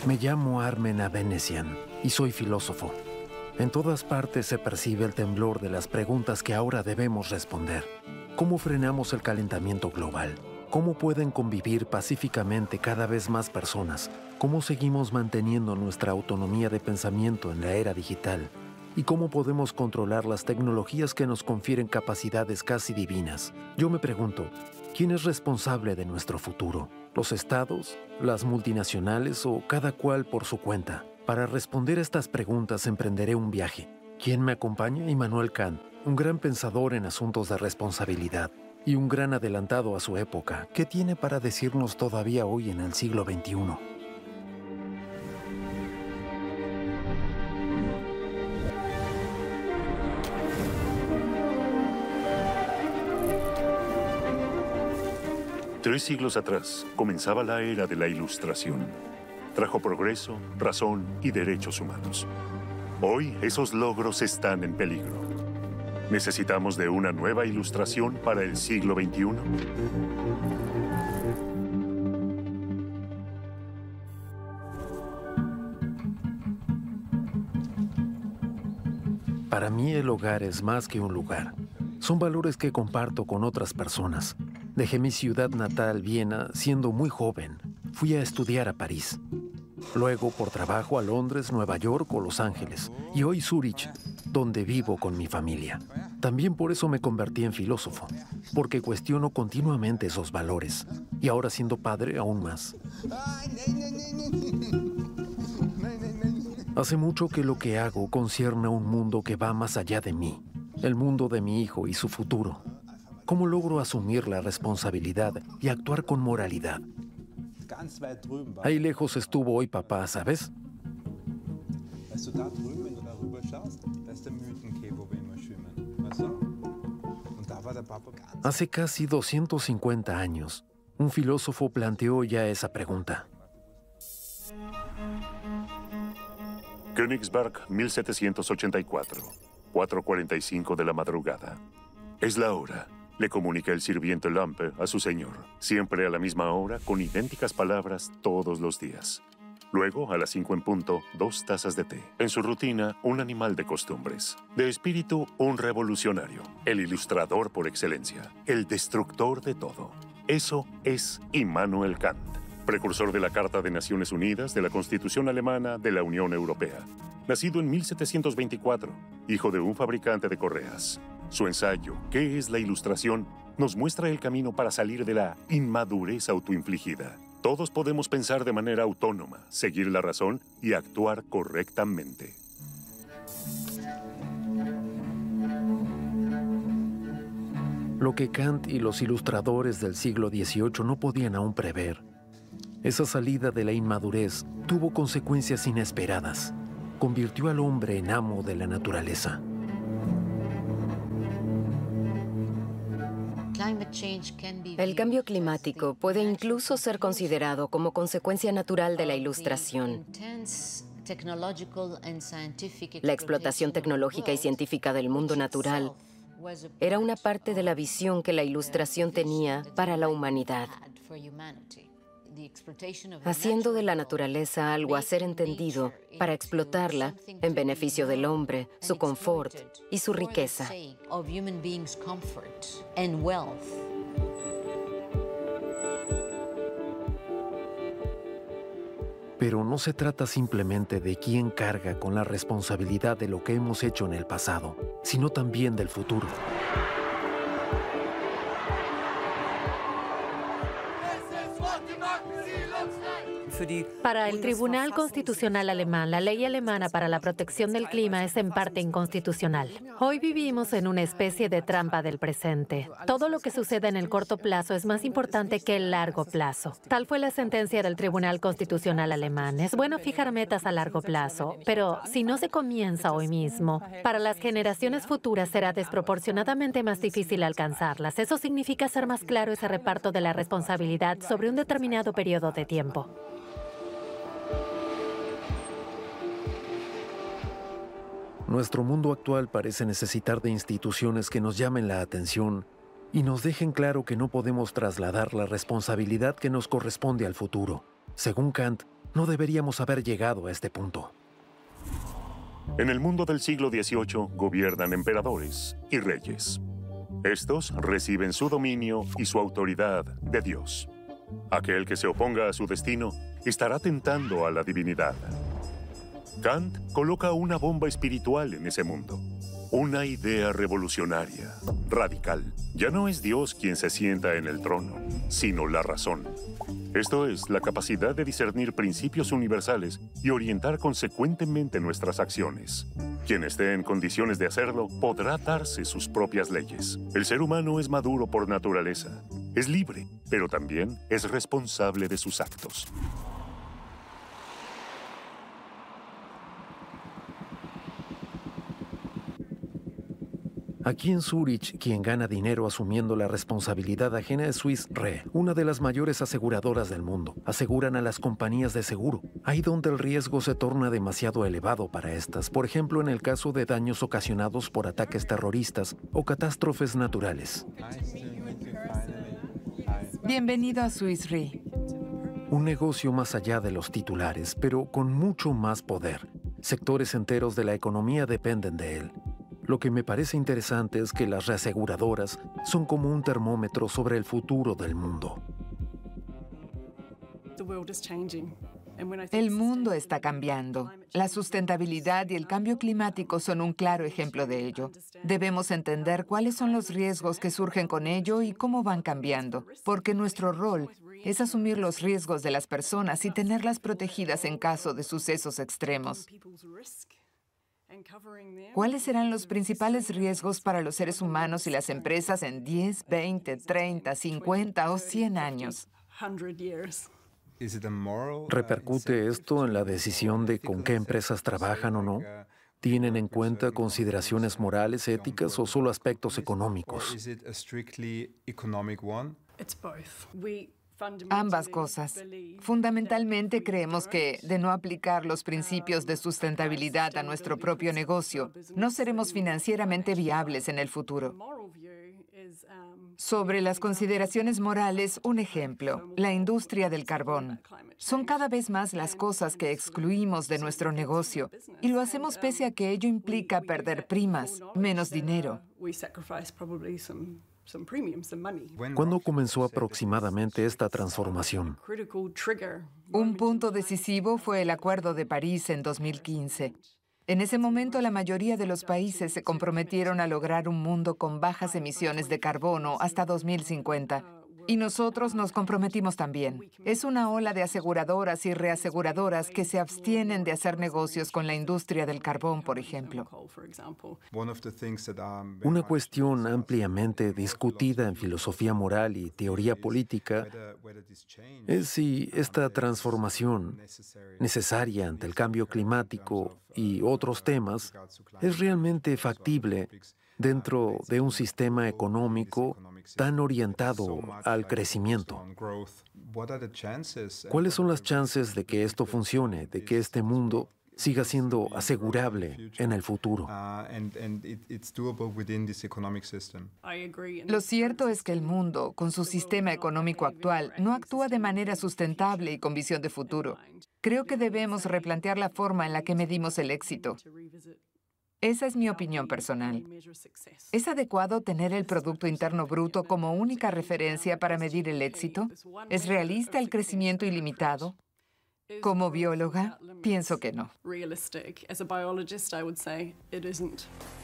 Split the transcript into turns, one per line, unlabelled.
Me llamo Armen Avenesian y soy filósofo. En todas partes se percibe el temblor de las preguntas que ahora debemos responder. ¿Cómo frenamos el calentamiento global? ¿Cómo pueden convivir pacíficamente cada vez más personas? ¿Cómo seguimos manteniendo nuestra autonomía de pensamiento en la era digital? ¿Y cómo podemos controlar las tecnologías que nos confieren capacidades casi divinas? Yo me pregunto, ¿quién es responsable de nuestro futuro? ¿Los estados? ¿Las multinacionales o cada cual por su cuenta? Para responder a estas preguntas emprenderé un viaje. ¿Quién me acompaña? Immanuel Kant, un gran pensador en asuntos de responsabilidad y un gran adelantado a su época. ¿Qué tiene para decirnos todavía hoy en el siglo XXI?
Tres siglos atrás comenzaba la era de la Ilustración. Trajo progreso, razón y derechos humanos. Hoy esos logros están en peligro. ¿Necesitamos de una nueva Ilustración para el siglo XXI?
Para mí el hogar es más que un lugar. Son valores que comparto con otras personas. Dejé mi ciudad natal, Viena, siendo muy joven. Fui a estudiar a París. Luego, por trabajo, a Londres, Nueva York o Los Ángeles. Y hoy Zúrich, donde vivo con mi familia. También por eso me convertí en filósofo, porque cuestiono continuamente esos valores. Y ahora siendo padre, aún más. Hace mucho que lo que hago concierne a un mundo que va más allá de mí. El mundo de mi hijo y su futuro. ¿Cómo logro asumir la responsabilidad y actuar con moralidad? Ahí lejos estuvo hoy papá, ¿sabes? Hace casi 250 años, un filósofo planteó ya esa pregunta.
Königsberg, 1784, 4:45 de la madrugada. Es la hora, le comunica el sirviente Lampe a su señor. Siempre a la misma hora, con idénticas palabras todos los días. Luego, a las 5 en punto, 2 tazas de té. En su rutina, un animal de costumbres. De espíritu, un revolucionario. El ilustrador por excelencia. El destructor de todo. Eso es Immanuel Kant. Precursor de la Carta de Naciones Unidas, de la Constitución Alemana, de la Unión Europea. Nacido en 1724, hijo de un fabricante de correas. Su ensayo, ¿Qué es la Ilustración?, nos muestra el camino para salir de la inmadurez autoinfligida. Todos podemos pensar de manera autónoma, seguir la razón y actuar correctamente.
Lo que Kant y los ilustradores del siglo XVIII no podían aún prever. Esa salida de la inmadurez tuvo consecuencias inesperadas. Convirtió al hombre en amo de la naturaleza.
El cambio climático puede incluso ser considerado como consecuencia natural de la Ilustración. La explotación tecnológica y científica del mundo natural era una parte de la visión que la Ilustración tenía para la humanidad, haciendo de la naturaleza algo a ser entendido para explotarla en beneficio del hombre, su confort y su riqueza.
Pero no se trata simplemente de quién carga con la responsabilidad de lo que hemos hecho en el pasado, sino también del futuro.
Para el Tribunal Constitucional Alemán, la ley alemana para la protección del clima es en parte inconstitucional. Hoy vivimos en una especie de trampa del presente. Todo lo que sucede en el corto plazo es más importante que el largo plazo. Tal fue la sentencia del Tribunal Constitucional Alemán. Es bueno fijar metas a largo plazo, pero si no se comienza hoy mismo, para las generaciones futuras será desproporcionadamente más difícil alcanzarlas. Eso significa hacer más claro ese reparto de la responsabilidad sobre un determinado periodo de tiempo.
Nuestro mundo actual parece necesitar de instituciones que nos llamen la atención y nos dejen claro que no podemos trasladar la responsabilidad que nos corresponde al futuro. Según Kant, No deberíamos haber llegado a este punto.
En el mundo del siglo XVIII gobiernan emperadores y reyes. Estos reciben su dominio y su autoridad de Dios. Aquel que se oponga a su destino estará tentando a la divinidad. Kant coloca una bomba espiritual en ese mundo. Una idea revolucionaria, radical. Ya no es Dios quien se sienta en el trono, sino la razón. Esto es, la capacidad de discernir principios universales y orientar consecuentemente nuestras acciones. Quien esté en condiciones de hacerlo podrá darse sus propias leyes. El ser humano es maduro por naturaleza. Es libre, pero también es responsable de sus actos.
Aquí en Zúrich, quien gana dinero asumiendo la responsabilidad ajena es Swiss Re, una de las mayores aseguradoras del mundo. Aseguran a las compañías de seguro, ahí donde el riesgo se torna demasiado elevado para estas, por ejemplo en el caso de daños ocasionados por ataques terroristas o catástrofes naturales.
Bienvenido a Swiss Re.
Un negocio más allá de los titulares, pero con mucho más poder. Sectores enteros de la economía dependen de él. Lo que me parece interesante es que las reaseguradoras son como un termómetro sobre el futuro del mundo.
El mundo está cambiando. La sustentabilidad y el cambio climático son un claro ejemplo de ello. Debemos entender cuáles son los riesgos que surgen con ello y cómo van cambiando, porque nuestro rol es asumir los riesgos de las personas y tenerlas protegidas en caso de sucesos extremos. ¿Cuáles serán los principales riesgos para los seres humanos y las empresas en 10, 20, 30, 50 o 100 años?
¿Repercute esto en la decisión de con qué empresas trabajan o no? ¿Tienen en cuenta consideraciones morales, éticas o solo aspectos económicos?
Ambas cosas. Fundamentalmente creemos que, de no aplicar los principios de sustentabilidad a nuestro propio negocio, no seremos financieramente viables en el futuro. Sobre las consideraciones morales, un ejemplo, la industria del carbón. Son cada vez más las cosas que excluimos de nuestro negocio, y lo hacemos pese a que ello implica perder primas, menos dinero.
¿Cuándo comenzó aproximadamente esta transformación?
Un punto decisivo fue el Acuerdo de París en 2015. En ese momento, la mayoría de los países se comprometieron a lograr un mundo con bajas emisiones de carbono hasta 2050. Y nosotros nos comprometimos también. Es una ola de aseguradoras y reaseguradoras que se abstienen de hacer negocios con la industria del carbón, por ejemplo.
Una cuestión ampliamente discutida en filosofía moral y teoría política es si esta transformación necesaria ante el cambio climático y otros temas es realmente factible dentro de un sistema económico tan orientado al crecimiento. ¿Cuáles son las chances de que esto funcione, de que este mundo siga siendo asegurable en el futuro?
Lo cierto es que el mundo, con su sistema económico actual, no actúa de manera sustentable y con visión de futuro. Creo que debemos replantear la forma en la que medimos el éxito. Esa es mi opinión personal. ¿Es adecuado tener el Producto Interno Bruto como única referencia para medir el éxito? ¿Es realista el crecimiento ilimitado? Como bióloga, pienso que no.